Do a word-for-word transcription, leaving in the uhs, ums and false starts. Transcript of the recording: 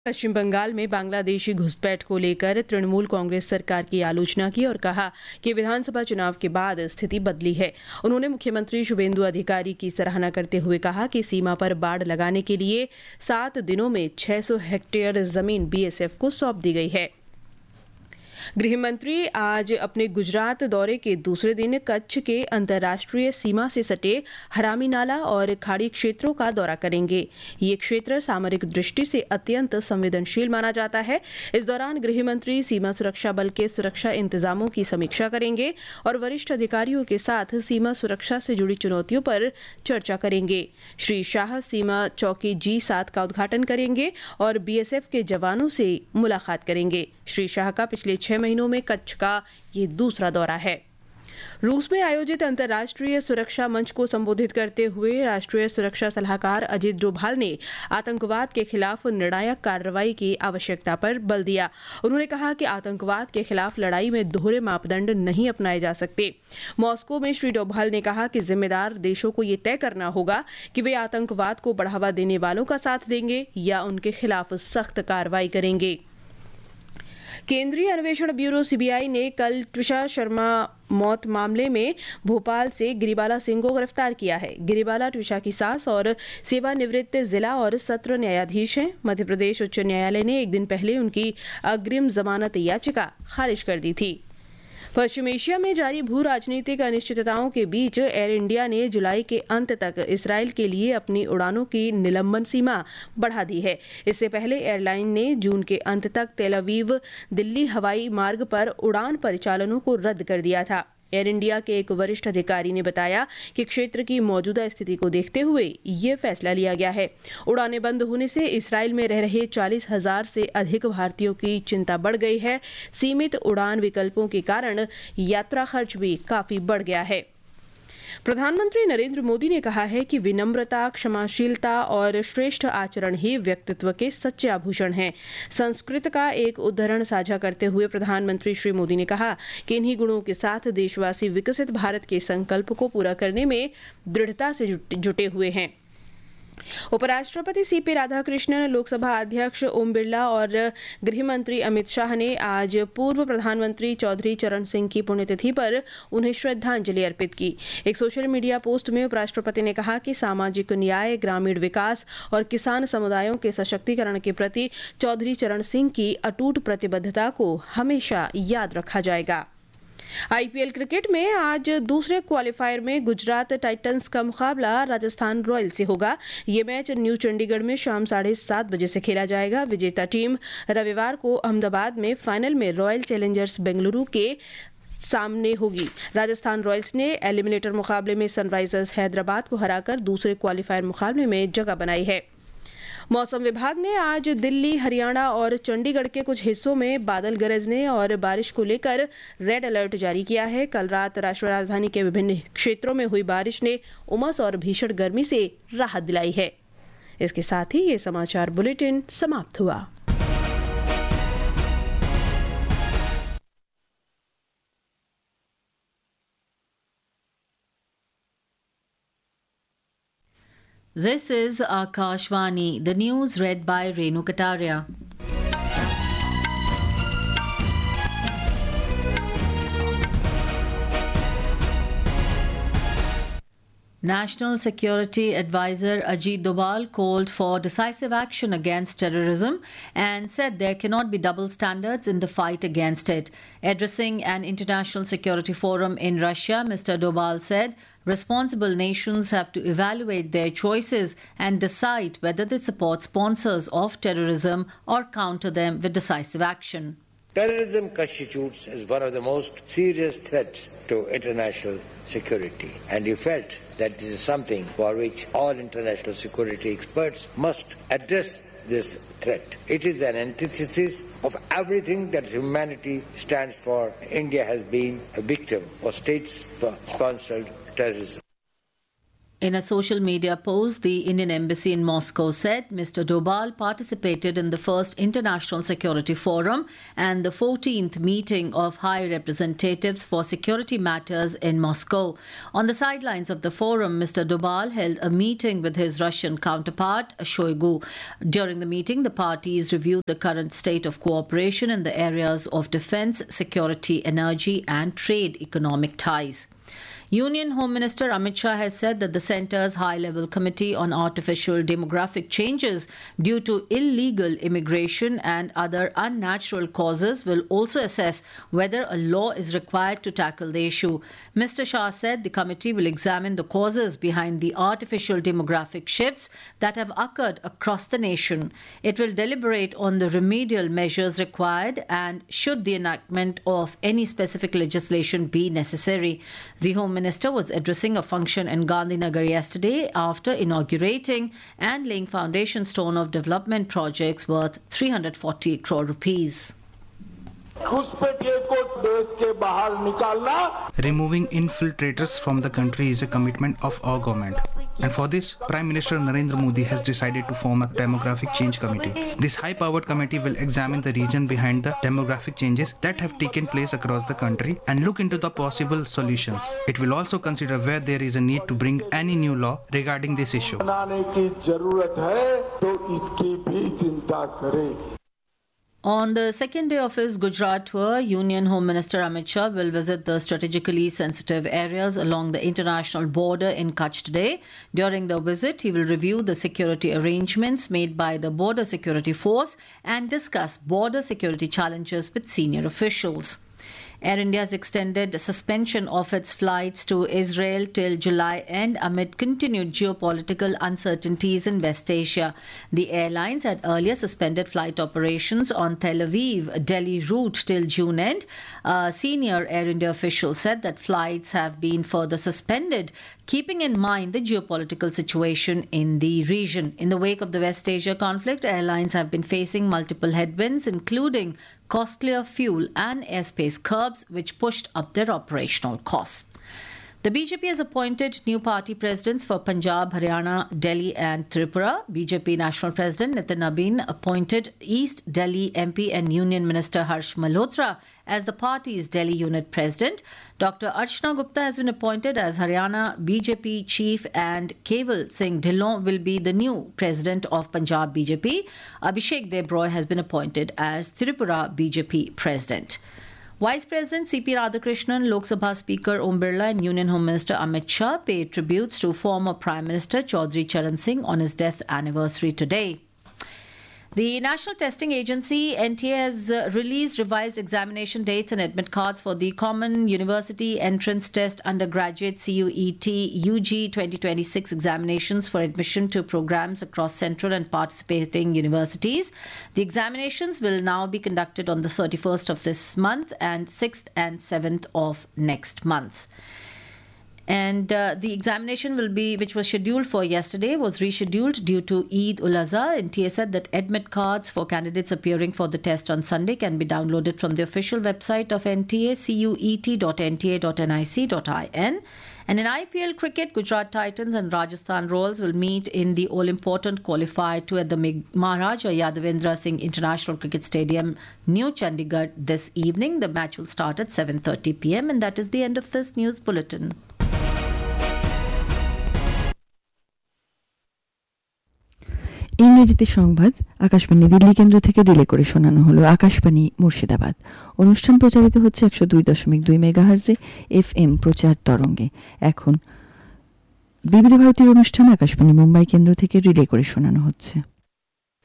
पश्चिम बंगाल में बांग्लादेशी घुसपैठ को लेकर तृणमूल कांग्रेस सरकार की आलोचना की और कहा कि विधानसभा चुनाव के बाद स्थिति बदली है। उन्होंने मुख्यमंत्री शुभेंदु अधिकारी की सराहना करते हुए कहा कि सीमा पर बाड़ लगाने के लिए सात दिनों में छह सौ हेक्टेयर जमीन बीएसएफ को सौंप दी गई है। गृह मंत्री आज अपने गुजरात दौरे के दूसरे दिन कच्छ के अंतर्राष्ट्रीय सीमा से सटे हरामी नाला और खाड़ी क्षेत्रों का दौरा करेंगे। ये क्षेत्र सामरिक दृष्टि से अत्यंत संवेदनशील माना जाता है। इस दौरान गृह मंत्री सीमा सुरक्षा बल के सुरक्षा इंतजामों की समीक्षा करेंगे और वरिष्ठ अधिकारियों के साथ सीमा सुरक्षा से जुड़ी चुनौतियों पर चर्चा करेंगे। श्री शाह सीमा चौकी जी सात का उद्घाटन करेंगे और बीएसएफ के जवानों से मुलाकात करेंगे। श्री शाह का पिछले छह महीनों में कच्छ का ये दूसरा दौरा है। रूस में आयोजित अंतर्राष्ट्रीय सुरक्षा मंच को संबोधित करते हुए राष्ट्रीय सुरक्षा सलाहकार अजित डोभाल ने आतंकवाद के खिलाफ निर्णायक कार्रवाई की आवश्यकता पर बल दिया। उन्होंने कहा कि आतंकवाद के खिलाफ लड़ाई में दोहरे मापदंड नहीं अपनाए जा सकते। मॉस्को में श्री डोभाल ने कहा कि जिम्मेदार देशों को ये तय करना होगा कि वे आतंकवाद को बढ़ावा देने वालों का साथ देंगे या उनके खिलाफ सख्त कार्रवाई करेंगे। केंद्रीय अन्वेषण ब्यूरो सीबीआई ने कल ट्विशा शर्मा मौत मामले में भोपाल से गिरिबाला सिंह को गिरफ्तार किया है। गिरिबाला ट्विशा की सास और सेवानिवृत्त जिला और सत्र न्यायाधीश हैं। मध्य प्रदेश उच्च न्यायालय ने एक दिन पहले उनकी अग्रिम जमानत याचिका खारिज कर दी थी। पश्चिम एशिया में जारी भू राजनीतिक अनिश्चितताओं के बीच एयर इंडिया ने जुलाई के अंत तक इसराइल के लिए अपनी उड़ानों की निलंबन सीमा बढ़ा दी है। इससे पहले एयरलाइन ने जून के अंत तक तेल अवीव दिल्ली हवाई मार्ग पर उड़ान परिचालनों को रद्द कर दिया था। एयर इंडिया के एक वरिष्ठ अधिकारी ने बताया कि क्षेत्र की मौजूदा स्थिति को देखते हुए ये फैसला लिया गया है। उड़ानें बंद होने से इसराइल में रह रहे चालीस हजार से अधिक भारतीयों की चिंता बढ़ गई है। सीमित उड़ान विकल्पों के कारण यात्रा खर्च भी काफी बढ़ गया है। प्रधानमंत्री नरेंद्र मोदी ने कहा है कि विनम्रता, क्षमाशीलता और श्रेष्ठ आचरण ही व्यक्तित्व के सच्चे आभूषण हैं। संस्कृत का एक उदाहरण साझा करते हुए प्रधानमंत्री श्री मोदी ने कहा कि इन्हीं गुणों के साथ देशवासी विकसित भारत के संकल्प को पूरा करने में दृढ़ता से जुटे हुए हैं। उपराष्ट्रपति सीपी राधाकृष्णन, लोकसभा अध्यक्ष ओम बिरला और गृह मंत्री अमित शाह ने आज पूर्व प्रधानमंत्री चौधरी चरण सिंह की पुण्यतिथि पर उन्हें श्रद्धांजलि अर्पित की। एक सोशल मीडिया पोस्ट में उपराष्ट्रपति ने कहा कि सामाजिक न्याय, ग्रामीण विकास और किसान समुदायों के सशक्तिकरण के प्रति चौधरी चरण सिंह की अटूट प्रतिबद्धता को हमेशा याद रखा जाएगा। आईपीएल क्रिकेट में आज दूसरे क्वालिफायर में गुजरात टाइटंस का मुकाबला राजस्थान रॉयल्स से होगा। ये मैच न्यू चंडीगढ़ में शाम साढ़े सात बजे से खेला जाएगा। विजेता टीम रविवार को अहमदाबाद में फाइनल में रॉयल चैलेंजर्स बेंगलुरु के सामने होगी। राजस्थान रॉयल्स ने एलिमिनेटर मुकाबले में सनराइजर्स हैदराबाद को हराकर दूसरे क्वालिफायर मुकाबले में जगह बनाई है। मौसम विभाग ने आज दिल्ली, हरियाणा और चंडीगढ़ के कुछ हिस्सों में बादल गरजने और बारिश को लेकर रेड अलर्ट जारी किया है। कल रात राष्ट्रीय राजधानी के विभिन्न क्षेत्रों में हुई बारिश ने उमस और भीषण गर्मी से राहत दिलाई है। इसके साथ ही ये समाचार बुलेटिन समाप्त हुआ। This is Akashvani, the news read by Renu Kataria. National Security Advisor Ajit Doval called for decisive action against terrorism and said there cannot be double standards in the fight against it. Addressing an international security forum in Russia, Mister Doval said responsible nations have to evaluate their choices and decide whether they support sponsors of terrorism or counter them with decisive action. Terrorism constitutes as one of the most serious threats to international security, and he felt that this is something for which all international security experts must address this threat. It is an antithesis of everything that humanity stands for. India has been a victim of state-sponsored terrorism. In a social media post, the Indian Embassy in Moscow said Mister Doval participated in the first International Security Forum and the fourteenth meeting of High Representatives for Security Matters in Moscow. On the sidelines of the forum, Mister Doval held a meeting with his Russian counterpart, Shoigu. During the meeting, the parties reviewed the current state of cooperation in the areas of defense, security, energy, and trade economic ties. Union Home Minister Amit Shah has said that the Centre's High-Level Committee on Artificial Demographic Changes due to illegal immigration and other unnatural causes will also assess whether a law is required to tackle the issue. Mister Shah said the committee will examine the causes behind the artificial demographic shifts that have occurred across the nation. It will deliberate on the remedial measures required and should the enactment of any specific legislation be necessary. The Home Minister was addressing a function in Gandhinagar yesterday after inaugurating and laying foundation stone of development projects worth three hundred forty crore rupees. Removing infiltrators from the country is a commitment of our government. And for this, Prime Minister Narendra Modi has decided to form a demographic change committee. This high-powered committee will examine the reason behind the demographic changes that have taken place across the country and look into the possible solutions. It will also consider where there is a need to bring any new law regarding this issue. On the second day of his Gujarat tour, Union Home Minister Amit Shah will visit the strategically sensitive areas along the international border in Kutch today. During the visit, he will review the security arrangements made by the Border Security Force and discuss border security challenges with senior officials. Air India has extended suspension of its flights to Israel till July end amid continued geopolitical uncertainties in West Asia. The airlines had earlier suspended flight operations on Tel Aviv-Delhi route till June end. A senior Air India official said that flights have been further suspended, keeping in mind the geopolitical situation in the region. In the wake of the West Asia conflict, airlines have been facing multiple headwinds, including costlier fuel and airspace curbs, which pushed up their operational costs. The B J P has appointed new party presidents for Punjab, Haryana, Delhi and Tripura. B J P National President Nitin Nabin appointed East Delhi M P and Union Minister Harsh Malhotra as the party's Delhi unit president. Doctor Archana Gupta has been appointed as Haryana B J P chief and Keval Singh Dhillon will be the new president of Punjab B J P. Abhishek Deb Roy has been appointed as Tripura B J P president. Vice President C P Radhakrishnan, Lok Sabha Speaker Om Birla and Union Home Minister Amit Shah paid tributes to former Prime Minister Chaudhry Charan Singh on his death anniversary today. The National Testing Agency N T A has uh, released revised examination dates and admit cards for the Common University Entrance Test Undergraduate C U E T U G twenty twenty-six examinations for admission to programs across central and participating universities. The examinations will now be conducted on the thirty-first of this month and sixth and seventh of next month. And uh, the examination will be, which was scheduled for yesterday, was rescheduled due to Eid ul-Azha. N T A said that admit cards for candidates appearing for the test on Sunday can be downloaded from the official website of N T A, cuet dot n t a dot nic dot in. And in I P L cricket, Gujarat Titans and Rajasthan Royals will meet in the all-important qualifier two at the Maharaja Yadavendra Singh International Cricket Stadium, New Chandigarh, this evening. The match will start at seven thirty p m and that is the end of this news bulletin. ইংরেজিতে সংবাদ আকাশবাণী দিল্লি কেন্দ্র থেকে relay করে শোনানো হলো আকাশবাণী মুর্শিদাবাদ। অনুষ্ঠান প্রচারিত হচ্ছে একশো দুই দশমিক দুই মেগাহার্জে এফ এম প্রচার তরঙ্গে। এখন বিবিধ ভারতীয় অনুষ্ঠান আকাশবাণী মুম্বাই কেন্দ্র থেকে রিলে করে শোনানো হচ্ছে।